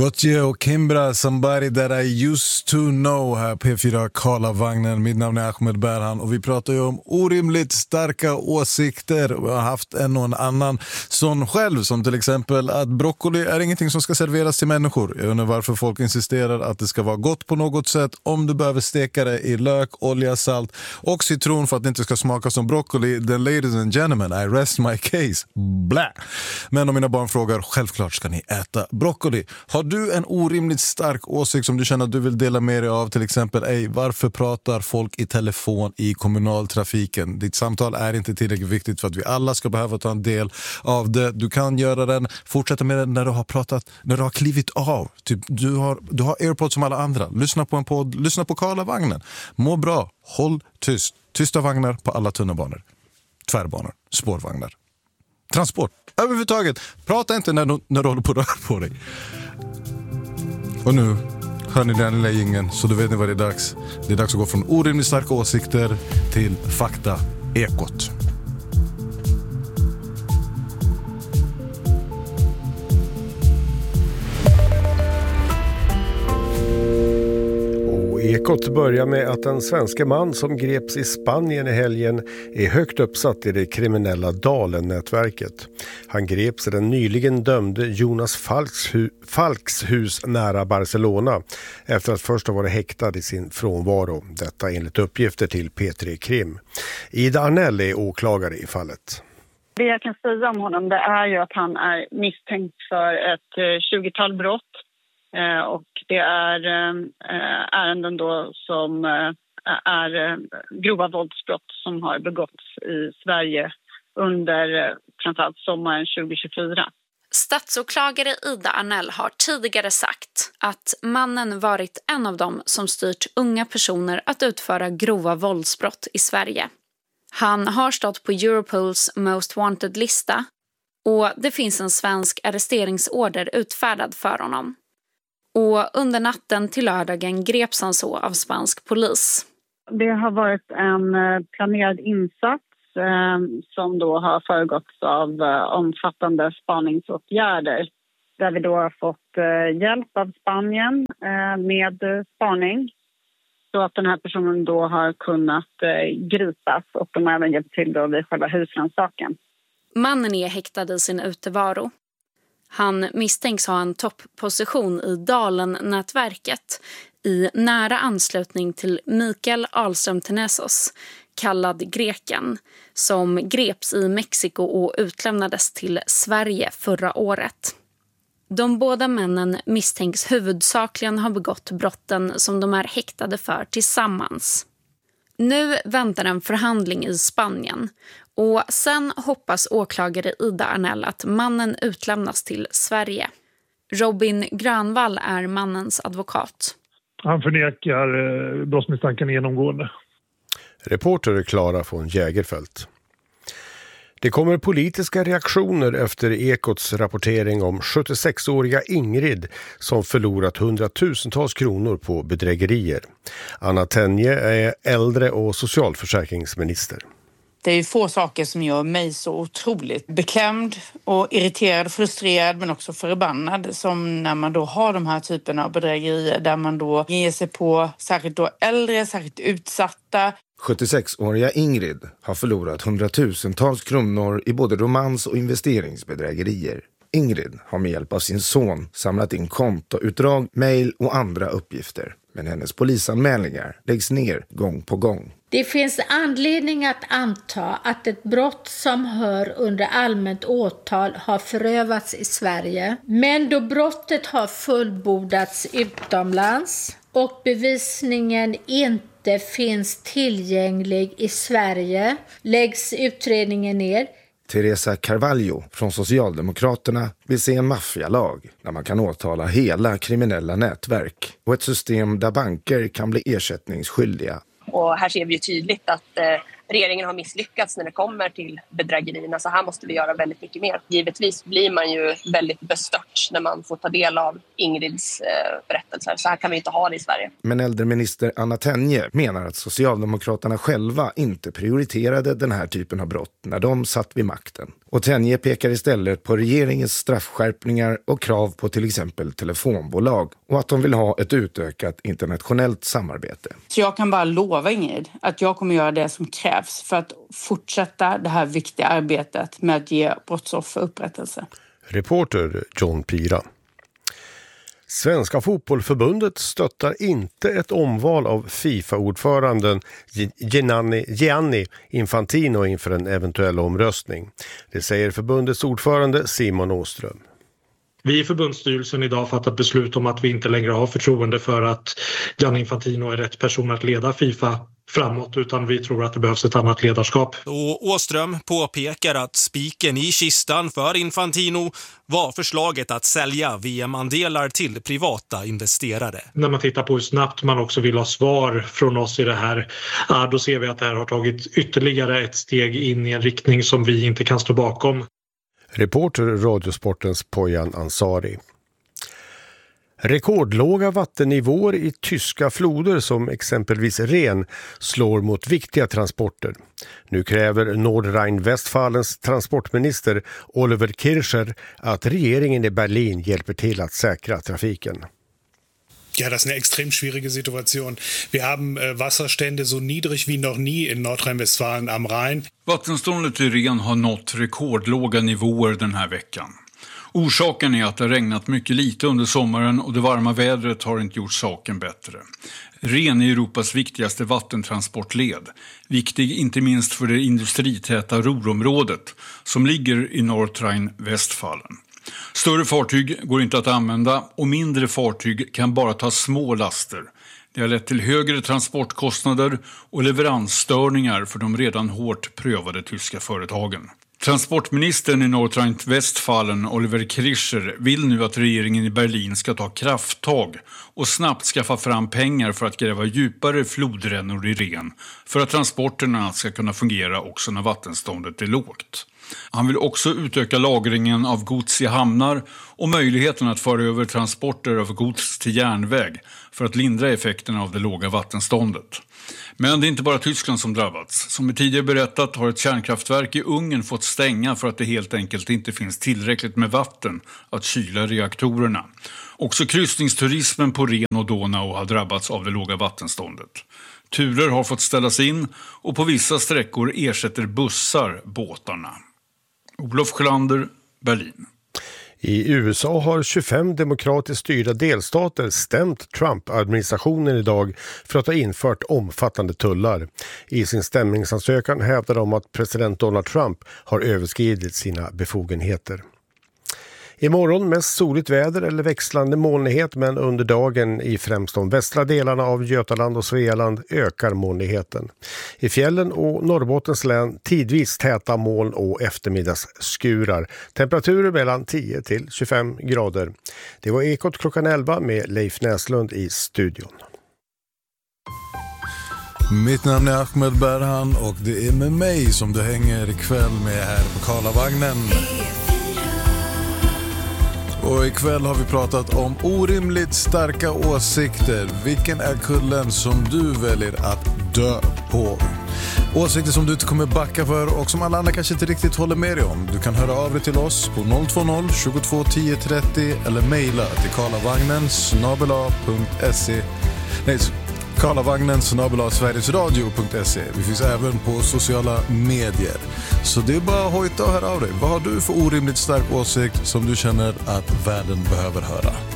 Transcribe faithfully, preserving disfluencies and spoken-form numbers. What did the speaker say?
Gotye och Kimbra, Somebody That I Used To Know här P fyra Karlavagnen. Mitt namn är Ahmed Berhan och vi pratar ju om orimligt starka åsikter. Vi har haft en och en annan sån själv, som till exempel att broccoli är ingenting som ska serveras till människor. Jag undrar varför folk insisterar att det ska vara gott på något sätt. Om du behöver steka det i lök, olja, salt och citron för att det inte ska smaka som broccoli, then ladies and gentlemen, I rest my case. Blä! Men om mina barn frågar, självklart ska ni äta broccoli. Har du en orimligt stark åsikt som du känner att du vill dela med dig av? Till exempel, ej, varför pratar folk i telefon i kommunaltrafiken? Ditt samtal är inte tillräckligt viktigt för att vi alla ska behöva ta en del av det. Du kan göra den, fortsätta med den när du har pratat, när du har klivit av. Typ, du har, du har AirPods som alla andra. Lyssna på en podd, lyssna på Karlavagnen. Må bra, håll tyst. Tysta vagnar på alla tunnelbanor, tvärbanor, spårvagnar. Transport, överhuvudtaget. Prata inte när du, när du håller på att röra på dig. Och nu hör ni den lilla jingeln, så du vet ni vad det är dags. Det är dags att gå från orimligt starka åsikter till fakta-ekot. Ekot börjar med att en svenska man som greps i Spanien i helgen är högt uppsatt i det kriminella Dalen-nätverket. Han greps i den nyligen dömde Jonas Falkshus, Falkshus nära Barcelona efter att först ha varit häktad i sin frånvaro. Detta enligt uppgifter till P tre Krim. Ida Arnell är åklagare i fallet. Det jag kan säga om honom, det är ju att han är misstänkt för ett tjugotal brott. Eh, och det är eh, ärenden då som eh, är eh, grova våldsbrott som har begåtts i Sverige under eh, framförallt sommaren tjugo tjugofyra. Statsåklagare Ida Arnell har tidigare sagt att mannen varit en av dem som styrt unga personer att utföra grova våldsbrott i Sverige. Han har stått på Europols Most Wanted-lista och det finns en svensk arresteringsorder utfärdad för honom. Och under natten till lördagen greps han så av spansk polis. Det har varit en planerad insats eh, som då har föregåtts av eh, omfattande spaningsåtgärder. Där vi då har fått eh, hjälp av Spanien eh, med spaning. Så att den här personen då har kunnat eh, gripas, och de har även hjälpt till då vid själva husrannsakan. Mannen är häktad i sin utevaro. Han misstänks ha en toppposition i Dalen-nätverket i nära anslutning till Mikael Ahlström Tenesos, kallad Greken, som greps i Mexiko och utlämnades till Sverige förra året. De båda männen misstänks huvudsakligen ha begått brotten som de är häktade för tillsammans. Nu väntar en förhandling i Spanien. Och sen hoppas åklagare Ida Arnell att mannen utlämnas till Sverige. Robin Grönvall är mannens advokat. Han förnekar eh, brottsmisstanken genomgående. Reporter Klara von Jägerfält. Det kommer politiska reaktioner efter Ekots rapportering om sjuttiosexåriga Ingrid som förlorat hundratusentals kronor på bedrägerier. Anna Tenje är äldre och socialförsäkringsminister. Det är ju få saker som gör mig så otroligt beklämd och irriterad och frustrerad, men också förbannad, som när man då har de här typerna av bedrägerier där man då ger sig på särskilt då äldre, särskilt utsatta. sjuttiosexåriga Ingrid har förlorat hundratusentals kronor i både romans- och investeringsbedrägerier. Ingrid har med hjälp av sin son samlat in kontoutdrag, mejl och andra uppgifter. Men hennes polisanmälningar läggs ner gång på gång. Det finns anledning att anta att ett brott som hör under allmänt åtal har förövats i Sverige. Men då brottet har fullbordats utomlands och bevisningen inte finns tillgänglig i Sverige läggs utredningen ner. Teresa Carvalho från Socialdemokraterna vill se en maffialag där man kan åtala hela kriminella nätverk och ett system där banker kan bli ersättningsskyldiga. Och här ser vi ju tydligt att eh, regeringen har misslyckats när det kommer till bedrägerierna, så här måste vi göra väldigt mycket mer. Givetvis blir man ju väldigt bestört när man får ta del av Ingrids eh, berättelser. Så här kan vi inte ha det i Sverige. Men äldreminister Anna Tenje menar att Socialdemokraterna själva inte prioriterade den här typen av brott när de satt vid makten. Och Tenje pekar istället på regeringens straffskärpningar och krav på till exempel telefonbolag och att de vill ha ett utökat internationellt samarbete. Så jag kan bara lova Ingrid att jag kommer göra det som krävs för att fortsätta det här viktiga arbetet med att ge brottsoffer upprättelse. Reporter John Pira. Svenska fotbollförbundet stöttar inte ett omval av FIFA-ordföranden Gianni, Gianni Infantino inför en eventuell omröstning. Det säger förbundets ordförande Simon Åström. Vi i förbundsstyrelsen idag fattat beslut om att vi inte längre har förtroende för att Gianni Infantino är rätt person att leda FIFA framåt, utan vi tror att det behövs ett annat ledarskap. Och Åström påpekar att spiken i kistan för Infantino var förslaget att sälja V M-andelar till privata investerare. När man tittar på hur snabbt man också vill ha svar från oss i det här, då ser vi att det här har tagit ytterligare ett steg in i en riktning som vi inte kan stå bakom. Reporter Radiosportens Poyan Ansari. Rekordlåga vattennivåer i tyska floder som exempelvis Rhen slår mot viktiga transporter. Nu kräver Nordrhein-Westfalens transportminister Oliver Kircher att regeringen i Berlin hjälper till att säkra trafiken. Ja, das ist eine extrem schwierige Situation. Wir haben äh, Wasserstände so niedrig wie noch nie in Nordrhein-Westfalen am Rhein. Vattenståndet i Rhen har nått rekordlåga nivåer den här veckan. Orsaken är att det har regnat mycket lite under sommaren och det varma vädret har inte gjort saken bättre. Rhen är Europas viktigaste vattentransportled, viktig inte minst för det industritäta Ruhrområdet som ligger i Nordrhein-Westfalen. Större fartyg går inte att använda och mindre fartyg kan bara ta små laster. Det har lett till högre transportkostnader och leveransstörningar för de redan hårt prövade tyska företagen. Transportministern i Nordrhein-Westfalen, Oliver Kircher, vill nu att regeringen i Berlin ska ta krafttag och snabbt skaffa fram pengar för att gräva djupare flodrännor i Rhen för att transporterna ska kunna fungera också när vattenståndet är lågt. Han vill också utöka lagringen av gods i hamnar och möjligheten att föra över transporter av gods till järnväg för att lindra effekterna av det låga vattenståndet. Men det är inte bara Tyskland som drabbats. Som vi tidigare berättat har ett kärnkraftverk i Ungern fått stänga för att det helt enkelt inte finns tillräckligt med vatten att kyla reaktorerna. Också kryssningsturismen på Rhen och Donau har drabbats av det låga vattenståndet. Turer har fått ställas in och på vissa sträckor ersätter bussar båtarna. Olof Sjölander, Berlin. I U S A har tjugofem demokratiskt styrda delstater stämt Trump-administrationen idag för att ha infört omfattande tullar. I sin stämningsansökan hävdar de att president Donald Trump har överskridit sina befogenheter. Imorgon mest soligt väder eller växlande molnighet, men under dagen i främst de västra delarna av Götaland och Svealand ökar molnigheten. I fjällen och Norrbottens län tidvis täta moln och eftermiddagsskurar. Temperaturer mellan tio till tjugofem grader. Det var Ekot klockan elva med Leif Näslund i studion. Mitt namn är Ahmed Berhan och det är med mig som du hänger ikväll med här på Karlavagnen. Och ikväll har vi pratat om orimligt starka åsikter. Vilken är kullen som du väljer att dö på? Åsikter som du inte kommer backa för och som alla andra kanske inte riktigt håller med dig om. Du kan höra av dig till oss på noll två noll tjugotvå tio trettio eller mejla till karlavagnen snabel-a punkt se. Nej, karlavagnen snabel-a sverigesradio punkt se. Vi finns även på sociala medier. Så det är bara att hojta och höra av dig. Vad har du för orimligt stark åsikt som du känner att världen behöver höra?